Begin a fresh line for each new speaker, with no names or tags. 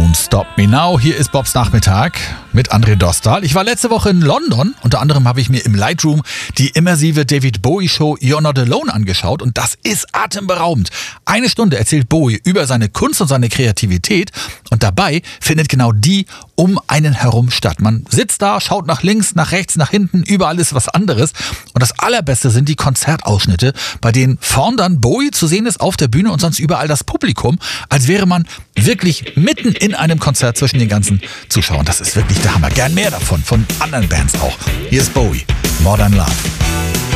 Don't Stop Me Now. Hier ist Bobs Nachmittag mit André Dostal. Ich war letzte Woche in London. Unter anderem habe ich mir im Lightroom die immersive David Bowie Show You're Not Alone angeschaut. Und das ist atemberaubend. 1 Stunde erzählt Bowie über seine Kunst und seine Kreativität. Und dabei findet genau die um einen herum statt. Man sitzt da, schaut nach links, nach rechts, nach hinten. Überall ist was anderes. Und das Allerbeste sind die Konzertausschnitte, bei denen vorn dann Bowie zu sehen ist auf der Bühne und sonst überall das Publikum, als wäre man wirklich mitten in einem Konzert zwischen den ganzen Zuschauern. Das ist wirklich der Hammer. Gern mehr davon, von anderen Bands auch. Hier ist Bowie, Modern Love.